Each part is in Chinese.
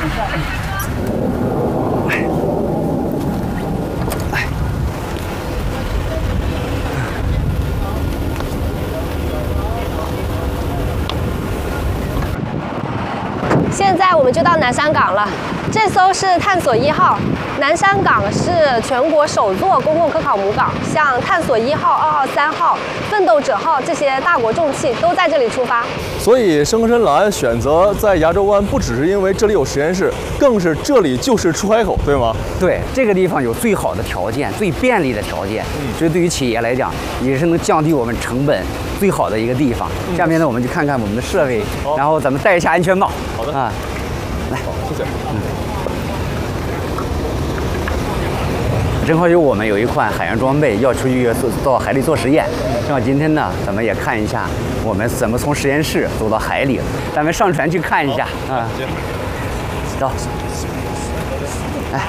现在我们就到南山港了，这艘是探索1号。南山港是全国首座公共科考母港，像探索1号、2号、3号、奋斗者号这些大国重器都在这里出发。 所以深深蓝选择在崖州湾，不只是因为这里有实验室，更是这里就是出海口，对吗？ 对，这个地方有最好的条件，最便利的条件，这对于企业来讲也是能降低我们成本最好的一个地方。下面呢，我们就看看我们的设备，然后咱们戴一下安全帽。 好的啊，来， 谢谢。 正好我们有一款海洋装备要出去到海里做实验，正好今天呢，咱们也看一下我们怎么从实验室走到海里，咱们上船去看一下啊。走，来，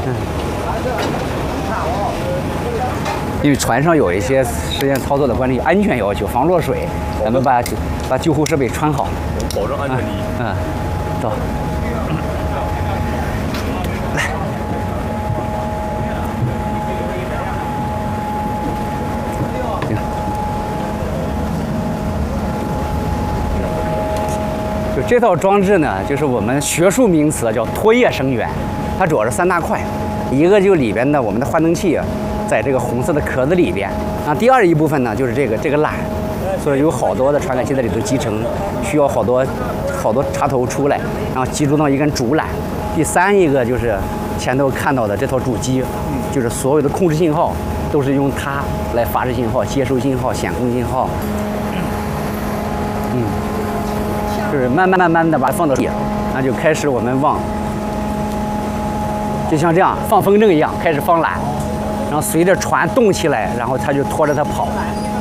因为船上有一些实验操作的关于安全要求，防落水，咱们把救护设备穿好， 保证安全第一。 走。就这套装置呢，就是我们学术名词叫拖曳声源，它主要是3大块，一个就里边的我们的换灯器，在这个红色的壳子里边，那第二一部分呢就是这个缆，所以有好多的传感器在里头集成，需要好多插头出来，然后集中到一根主缆。第三一个就是前头看到的这套主机，就是所有的控制信号都是用它来发射信号、接收信号、显控信号。就是慢慢的把它放到底，那就开始我们往，就像这样放风筝一样开始放缆，然后随着船动起来，然后它就拖着它跑，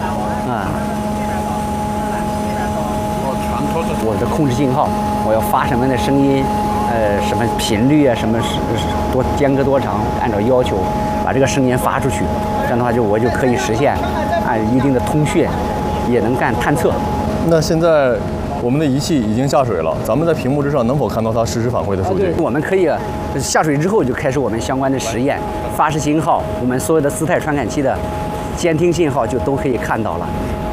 我的控制信号，我要发什么的声音，什么频率啊，什么多间隔多长，按照要求把这个声音发出去，这样的话我就可以实现按一定的通讯，也能干探测。 那现在我们的仪器已经下水了，咱们在屏幕之上能否看到它实时反馈的数据？ 我们可以下水之后就开始我们相关的实验，发射信号，我们所有的姿态传感器的监听信号就都可以看到了。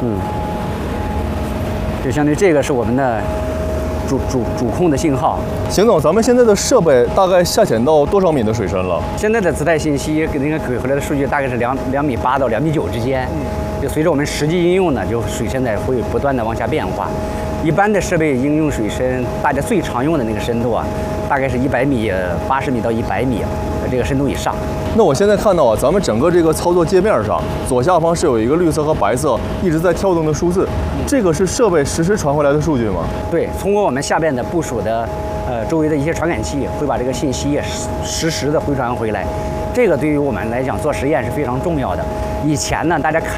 就相当于这个是我们的主控的信号。 邢总，咱们现在的设备大概下潜到多少米的水深了？ 现在的姿态信息给回来的数据大概是2.8米到2.9米之间。就随着我们实际应用呢，就水深呢会不断的往下变化。一般的设备应用水深，大家最常用的那个深度啊，大概是100米、80米到100米这个深度以上。 那我现在看到啊，咱们整个这个操作界面上，左下方是有一个绿色和白色一直在跳动的数字，这个是设备实时传回来的数据吗？ 对，通过我们下边的部署的周围的一些传感器，会把这个信息也实时的回传回来。这个对于我们来讲做实验是非常重要的。以前呢，大家看